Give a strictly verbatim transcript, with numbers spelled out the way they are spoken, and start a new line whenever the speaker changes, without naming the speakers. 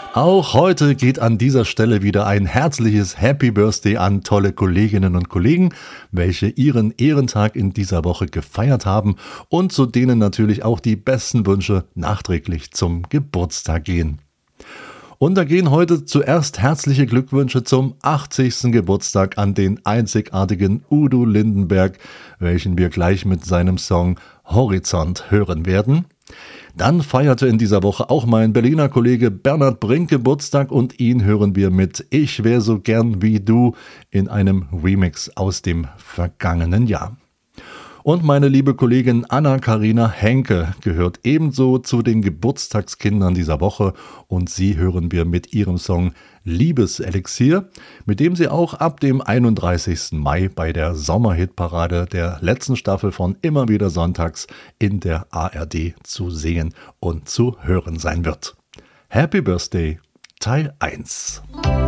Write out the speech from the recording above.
Auch heute geht an dieser Stelle wieder ein herzliches Happy Birthday an tolle Kolleginnen und Kollegen, welche ihren Ehrentag in dieser Woche gefeiert haben und zu denen natürlich auch die besten Wünsche nachträglich zum Geburtstag gehen. Und da gehen heute zuerst herzliche Glückwünsche zum achtzigsten Geburtstag an den einzigartigen Udo Lindenberg, welchen wir gleich mit seinem Song Horizont hören werden. Dann feierte in dieser Woche auch mein Berliner Kollege Bernhard Brink Geburtstag und ihn hören wir mit Ich wär so gern wie du in einem Remix aus dem vergangenen Jahr. Und meine liebe Kollegin Anna-Karina Henke gehört ebenso zu den Geburtstagskindern dieser Woche und sie hören wir mit ihrem Song Liebeselixier, mit dem sie auch ab dem einunddreißigsten Mai bei der Sommerhitparade der letzten Staffel von Immer wieder sonntags in der A R D zu sehen und zu hören sein wird. Happy Birthday Teil eins.